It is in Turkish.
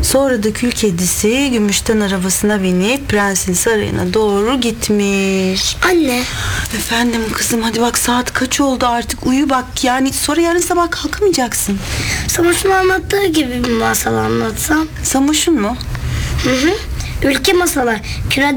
Sonra da kül kedisi gümüşten arabasına binip prensin sarayına doğru gitmiş. Anne. Efendim kızım, hadi bak saat kaç oldu artık, uyu bak, yani sonra yarın sabah kalkamayacaksın. Samoş'un anlattığı gibi bir masal anlatsam. Samoş'un mu? Ülke masalı.